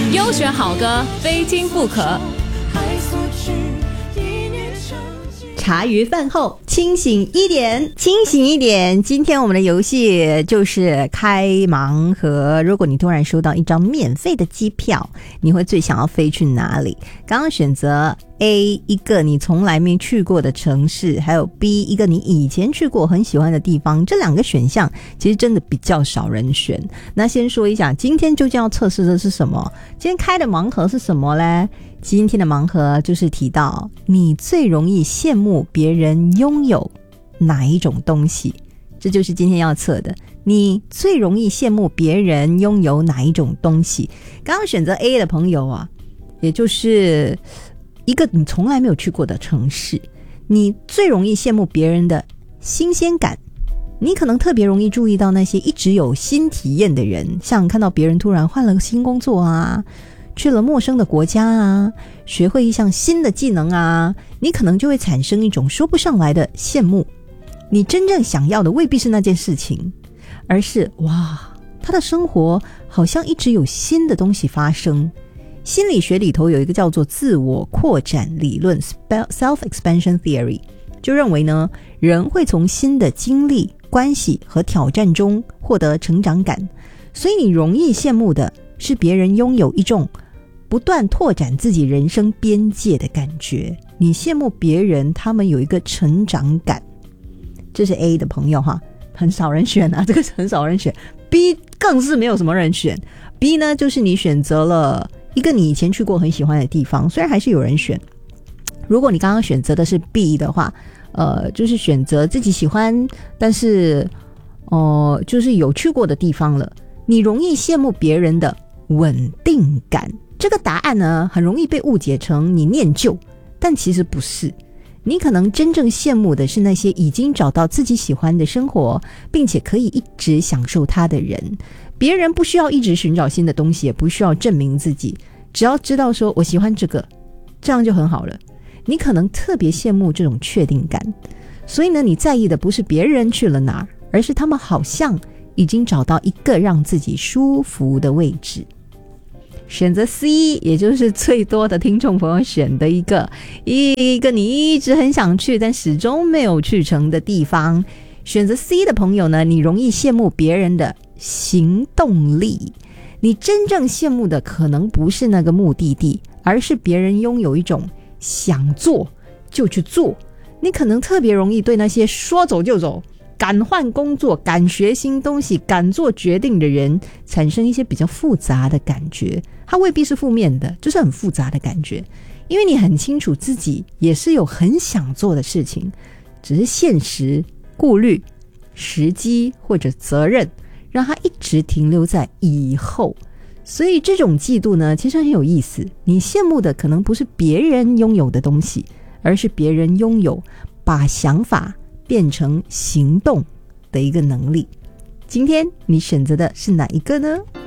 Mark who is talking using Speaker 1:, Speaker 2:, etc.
Speaker 1: 优选好歌非听不可。
Speaker 2: 茶余饭后清醒一点，清醒一点。今天我们的游戏就是开盲盒，如果你突然收到一张免费的机票，你会最想要飞去哪里？刚刚选择 A 一个你从来没去过的城市，还有 B 一个你以前去过很喜欢的地方，这两个选项其实真的比较少人选。那先说一下今天究竟要测试的是什么，今天开的盲盒是什么嘞？今天的盲盒就是提到你最容易羡慕别人拥有哪一种东西，这就是今天要测的，你最容易羡慕别人拥有哪一种东西。刚刚选择 A 的朋友啊，也就是一个你从来没有去过的城市，你最容易羡慕别人的新鲜感，你可能特别容易注意到那些一直有新体验的人，像看到别人突然换了个新工作啊，去了陌生的国家啊，学会一项新的技能啊，你可能就会产生一种说不上来的羡慕。你真正想要的未必是那件事情，而是哇，他的生活好像一直有新的东西发生。心理学里头有一个叫做自我扩展理论 Self-Expansion Theory， 就认为呢，人会从新的经历、关系和挑战中获得成长感，所以你容易羡慕的是别人拥有一种不断拓展自己人生边界的感觉，你羡慕别人他们有一个成长感。这是 A 的朋友哈，很少人选啊，这个很少人选。 B 更是没有什么人选。 B 呢，就是你选择了一个你以前去过很喜欢的地方，虽然还是有人选。如果你刚刚选择的是 B 的话，就是选择自己喜欢但是就是有去过的地方了，你容易羡慕别人的稳定感。这个答案呢，很容易被误解成你念旧，但其实不是。你可能真正羡慕的是那些已经找到自己喜欢的生活，并且可以一直享受它的人。别人不需要一直寻找新的东西，也不需要证明自己，只要知道说我喜欢这个，这样就很好了。你可能特别羡慕这种确定感，所以呢，你在意的不是别人去了哪儿，而是他们好像已经找到一个让自己舒服的位置。选择 C， 也就是最多的听众朋友选的一个你一直很想去但始终没有去成的地方。选择 C 的朋友呢，你容易羡慕别人的行动力。你真正羡慕的可能不是那个目的地，而是别人拥有一种想做就去做。你可能特别容易对那些说走就走、敢换工作、敢学新东西、敢做决定的人产生一些比较复杂的感觉。它未必是负面的，就是很复杂的感觉，因为你很清楚自己也是有很想做的事情，只是现实、顾虑、时机或者责任让它一直停留在以后。所以这种嫉妒呢，其实很有意思。你羡慕的可能不是别人拥有的东西，而是别人拥有把想法变成行动的一个能力。今天你选择的是哪一个呢？